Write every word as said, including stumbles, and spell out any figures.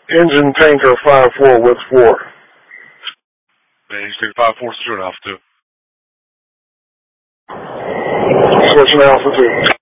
Engine tanker five four, what's four? Engine tanker five four, switching Alpha two. Switching Alpha two.